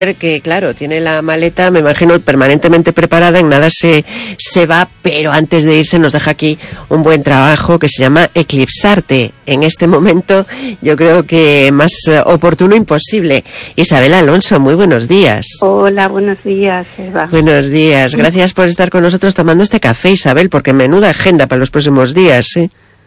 que claro, tiene la maleta, me imagino, permanentemente preparada, en nada se va, pero antes de irse nos deja aquí un buen trabajo que se llama Eclipsarte. En este momento yo creo que más oportuno imposible. Isabel Alonso, muy buenos días. Hola, buenos días, Eva. Buenos días, gracias por estar con nosotros tomando este café, Isabel, porque menuda agenda para los próximos días, ¿eh?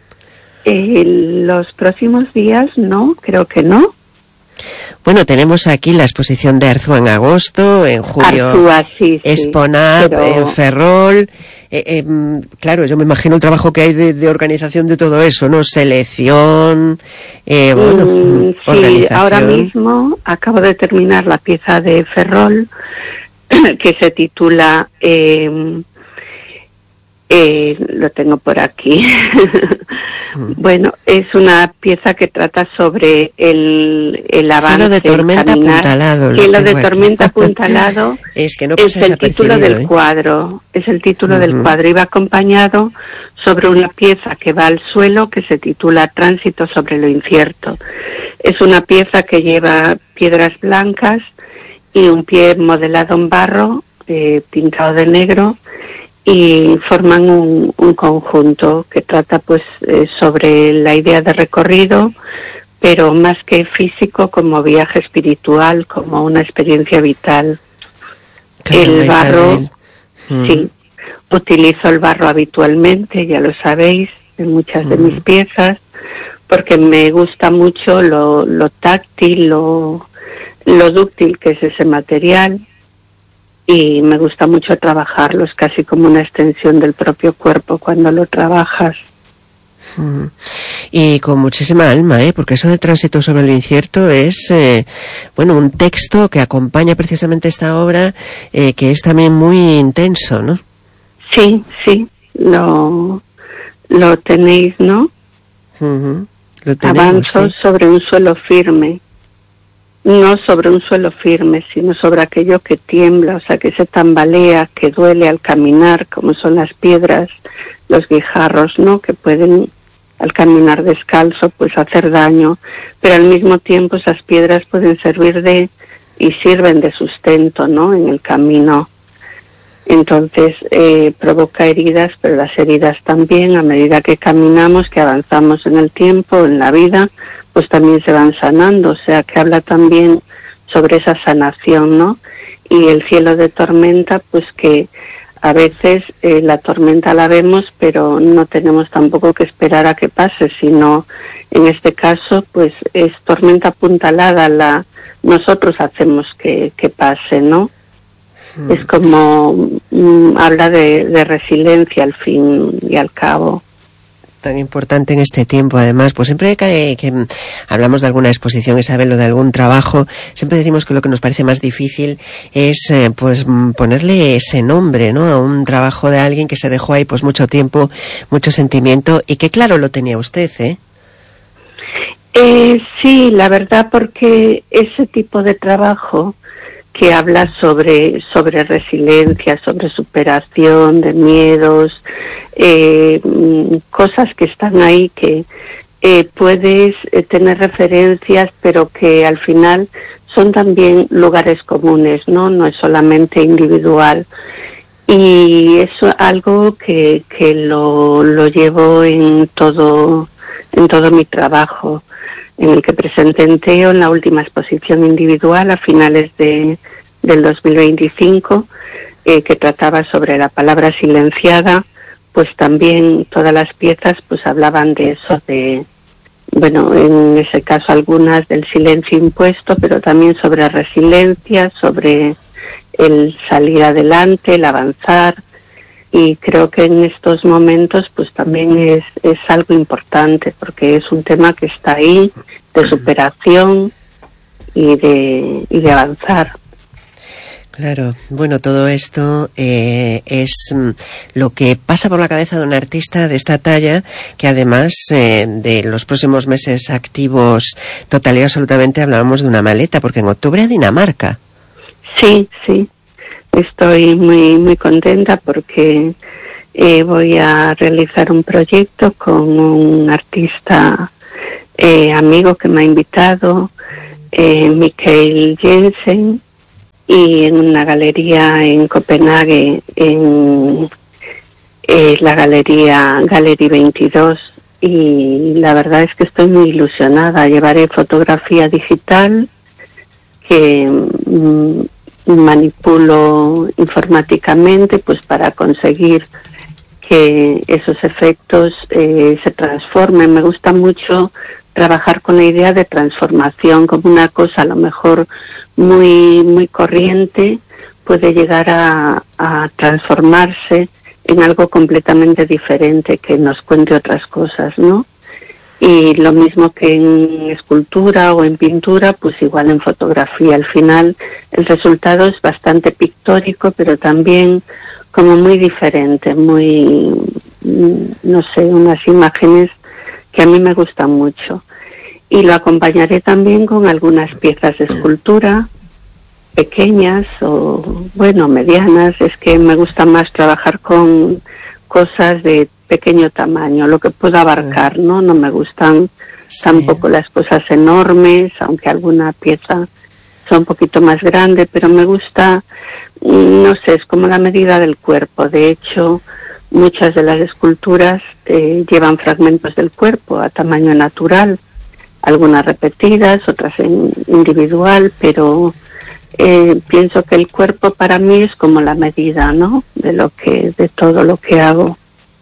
Los próximos días no, creo que no. Bueno, tenemos aquí la exposición de Arzúa en agosto, en julio Arzúa, sí, Exponab, pero... en Ferrol. Claro, yo me imagino el trabajo que hay de organización de todo eso, ¿no? Selección, sí, organización. Ahora mismo acabo de terminar la pieza de Ferrol que se titula... lo tengo por aquí. Bueno, es una pieza que trata sobre el avance, cielo de tormenta apuntalado. Cielo de tormenta apuntalado. Es que no es el título del cuadro. Es el título del cuadro. Y va acompañado sobre una pieza que va al suelo que se titula Tránsito sobre lo incierto. Es una pieza que lleva piedras blancas y un pie modelado en barro, pintado de negro, y forman un conjunto que trata pues sobre la idea de recorrido, pero más que físico, como viaje espiritual, como una experiencia vital. El barro, sí, utilizo el barro habitualmente, ya lo sabéis, en muchas de mis piezas, porque me gusta mucho lo táctil, lo dúctil que es ese material. Y me gusta mucho trabajarlos, casi como una extensión del propio cuerpo cuando lo trabajas. Y con muchísima alma, porque eso de Tránsito sobre lo incierto es, un texto que acompaña precisamente esta obra, que es también muy intenso, ¿no? Sí, lo tenéis, ¿no? Lo tenemos, Avanzo sí. sobre un suelo firme. No sobre un suelo firme, sino sobre aquello que tiembla, o sea, que se tambalea, que duele al caminar, como son las piedras, los guijarros, ¿no? Que pueden, al caminar descalzo, pues hacer daño, pero al mismo tiempo esas piedras pueden servir y sirven de sustento, ¿no? En el camino. Entonces, provoca heridas, pero las heridas también, a medida que caminamos, que avanzamos en el tiempo, en la vida, pues también se van sanando, o sea, que habla también sobre esa sanación, ¿no? Y el cielo de tormenta, pues que a veces la tormenta la vemos, pero no tenemos tampoco que esperar a que pase, sino, en este caso, pues es tormenta apuntalada, nosotros hacemos que pase, ¿no? Es como, habla de resiliencia al fin y al cabo. Tan importante en este tiempo, además, pues siempre que hablamos de alguna exposición, Isabel, o de algún trabajo, siempre decimos que lo que nos parece más difícil es pues ponerle ese nombre, ¿no? A un trabajo de alguien que se dejó ahí pues mucho tiempo, mucho sentimiento, y que claro lo tenía usted, ¿eh? Sí, la verdad, porque ese tipo de trabajo que habla sobre resiliencia, sobre superación de miedos, cosas que están ahí que puedes tener referencias, pero que al final son también lugares comunes, ¿no? No es solamente individual. Y eso es algo que lo llevo en todo mi trabajo, en el que presenté en Teo en la última exposición individual a finales del 2025, que trataba sobre la palabra silenciada. Pues también todas las piezas pues hablaban de eso, en ese caso algunas del silencio impuesto, pero también sobre resiliencia, sobre el salir adelante, el avanzar. Y creo que en estos momentos pues también es algo importante, porque es un tema que está ahí, de superación y de avanzar. Claro, bueno, todo esto es lo que pasa por la cabeza de un artista de esta talla, que además de los próximos meses activos total y absolutamente hablábamos de una maleta, porque en octubre a Dinamarca. Sí, estoy muy, muy contenta porque voy a realizar un proyecto con un artista amigo que me ha invitado, Mikael Jensen, y en una galería en Copenhague, en la galería Gallery 22, y la verdad es que estoy muy ilusionada. Llevaré fotografía digital que manipulo informáticamente pues para conseguir que esos efectos se transformen. Me gusta mucho trabajar con la idea de transformación, como una cosa a lo mejor muy corriente puede llegar a transformarse en algo completamente diferente, que nos cuente otras cosas, ¿no? Y lo mismo que en escultura o en pintura, pues igual en fotografía. Al final el resultado es bastante pictórico, pero también como muy diferente, muy, no sé, unas imágenes que a mí me gustan mucho. Y lo acompañaré también con algunas piezas de escultura pequeñas o, bueno, medianas. Es que me gusta más trabajar con cosas de pequeño tamaño, lo que puedo abarcar, ¿no? No me gustan tampoco las cosas enormes, aunque alguna pieza sea un poquito más grande, pero me gusta, no sé, es como la medida del cuerpo. De hecho, muchas de las esculturas llevan fragmentos del cuerpo a tamaño natural, algunas repetidas, otras en individual, pero pienso que el cuerpo para mí es como la medida, ¿no? De todo lo que hago.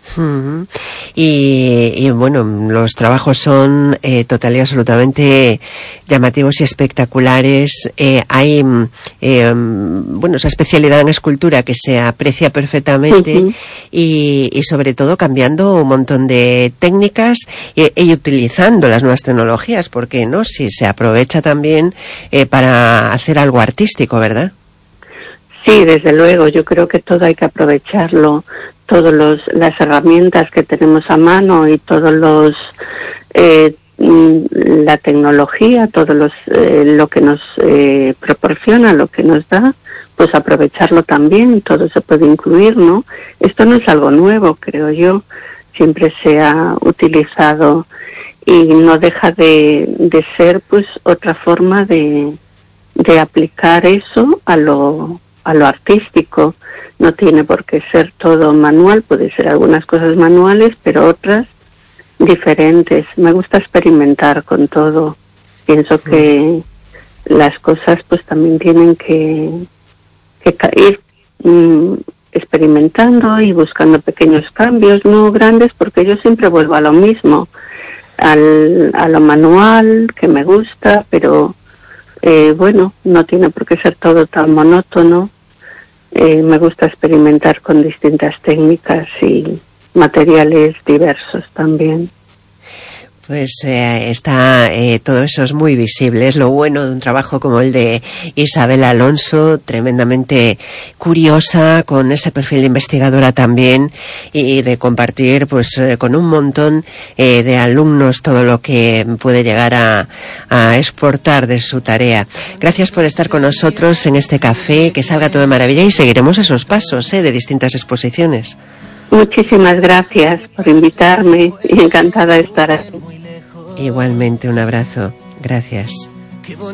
Y bueno, los trabajos son total y absolutamente llamativos y espectaculares. Hay bueno, esa especialidad en escultura que se aprecia perfectamente, y sobre todo cambiando un montón de técnicas y utilizando las nuevas tecnologías, porque no, si se aprovecha también para hacer algo artístico, ¿verdad? Sí, desde luego. Yo creo que todo hay que aprovecharlo, todas las herramientas que tenemos a mano y la tecnología, lo que nos proporciona, lo que nos da, pues aprovecharlo también. Todo se puede incluir, ¿no? Esto no es algo nuevo, creo yo. Siempre se ha utilizado y no deja de ser, pues, otra forma de aplicar eso a lo artístico. No tiene por qué ser todo manual, puede ser algunas cosas manuales, pero otras diferentes. Me gusta experimentar con todo. Pienso que las cosas pues también tienen que ir experimentando y buscando pequeños cambios, no grandes, porque yo siempre vuelvo a lo mismo, a lo manual, que me gusta, pero bueno, no tiene por qué ser todo tan monótono. Me gusta experimentar con distintas técnicas y materiales diversos también. Pues todo eso es muy visible. Es lo bueno de un trabajo como el de Isabel Alonso, tremendamente curiosa, con ese perfil de investigadora también, y de compartir pues con un montón de alumnos todo lo que puede llegar a exportar de su tarea. Gracias por estar con nosotros en este café, que salga todo de maravilla, y seguiremos esos pasos de distintas exposiciones. Muchísimas gracias por invitarme y encantada de estar aquí. Igualmente, un abrazo. Gracias.